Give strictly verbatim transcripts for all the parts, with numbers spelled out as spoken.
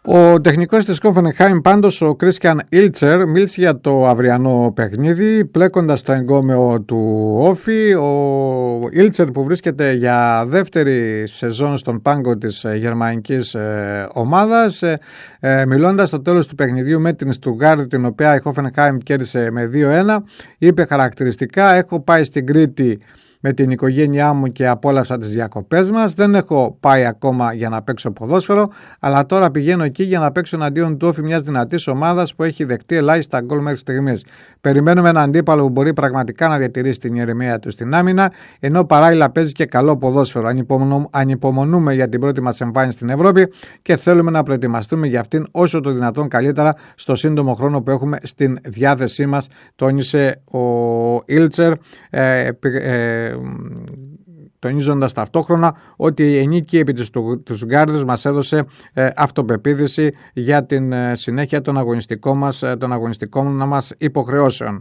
Ο τεχνικός της Hoffenheim, πάντως, ο Christian Ilzer, μίλησε για το αυριανό παιχνίδι, πλέκοντας το εγκόμεο του Όφη. Ο Ilzer, που βρίσκεται για δεύτερη σεζόν στον πάγκο της γερμανικής ομάδας, μιλώντας στο τέλος του παιχνιδιού με την Στουτγκάρδη, την οποία η Hoffenheim κέρδισε με δύο ένα, είπε χαρακτηριστικά: έχω πάει στην Κρήτη με την οικογένειά μου και απόλαυσα τις διακοπές μας. Δεν έχω πάει ακόμα για να παίξω ποδόσφαιρο, αλλά τώρα πηγαίνω εκεί για να παίξω εναντίον του Όφη, μιας δυνατής ομάδας που έχει δεχτεί ελάχιστα γκολ μέχρι στιγμής. Περιμένουμε έναν αντίπαλο που μπορεί πραγματικά να διατηρήσει την ηρεμία του στην άμυνα, ενώ παράλληλα παίζει και καλό ποδόσφαιρο. Ανυπομονούμε για την πρώτη μας εμφάνιση στην Ευρώπη και θέλουμε να προετοιμαστούμε για αυτήν όσο το δυνατόν καλύτερα στο σύντομο χρόνο που έχουμε στην διάθεσή μας, τόνισε ο Ilzer, ε, ε, τονίζοντας ταυτόχρονα ότι η νίκη επί της Στουτγκάρδης μας έδωσε ε, αυτοπεποίθηση για την ε, συνέχεια των αγωνιστικών μας, ε, των αγωνιστικών μας υποχρεώσεων.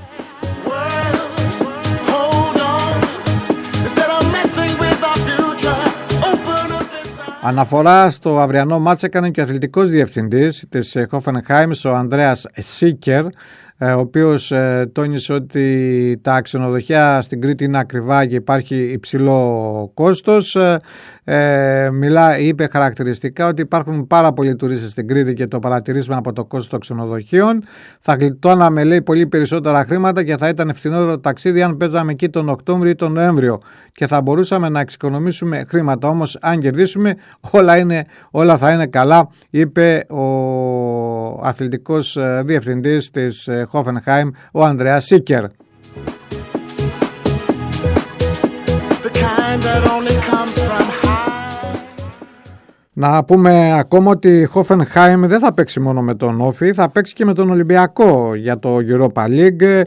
Αναφορά στο αυριανό μάτς έκανε και ο αθλητικός διευθυντής της Hoffenheim, ο Ανδρέας Σίκερ, ο οποίος ε, τόνισε ότι τα ξενοδοχεία στην Κρήτη είναι ακριβά και υπάρχει υψηλό κόστος. Ε, μιλά, είπε χαρακτηριστικά ότι υπάρχουν πάρα πολλοί τουρίστες στην Κρήτη και το παρατηρήσαμε από το κόστος των ξενοδοχείων. Θα γλιτώναμε, λέει, πολύ περισσότερα χρήματα και θα ήταν φθηνότερο το ταξίδι αν παίζαμε εκεί τον Οκτώβριο ή τον Νοέμβριο και θα μπορούσαμε να εξοικονομήσουμε χρήματα. Όμως αν κερδίσουμε όλα, είναι, όλα θα είναι καλά, είπε ο αθλητικός διευθυντής της Hoffenheim, ο Ανδρέας Σίκερ. Να πούμε ακόμα ότι η Hoffenheim δεν θα παίξει μόνο με τον Όφη, θα παίξει και με τον Ολυμπιακό για το Europa League.